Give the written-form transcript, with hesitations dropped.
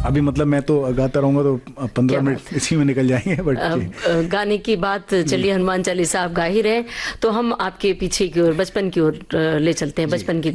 अभी मतलब मैं तो गाता रहूंगा तो 15 मिनट इसी में निकल जाएंगे। बट गाने की बात चलिए, हनुमान चालीसा आप गा ही रहे, तो हम आपके पीछे की ओर, बचपन की ओर ले चलते हैं, बचपन की